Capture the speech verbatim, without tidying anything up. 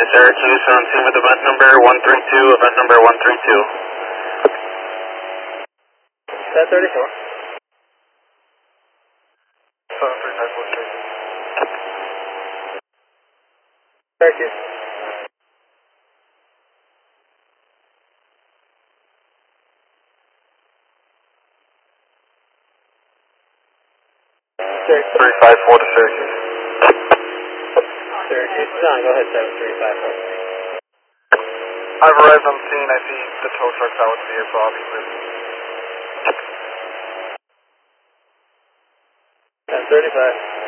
Syracuse on scene with event number one three two, event number one three two. ten thirty-four. seven three five four six. Syracuse. Syracuse. three five four to Syracuse. Syracuse is on. Go ahead, seven three five four. I've arrived on scene. I see the tow trucks out with the vehicle, obviously. ten thirty-five.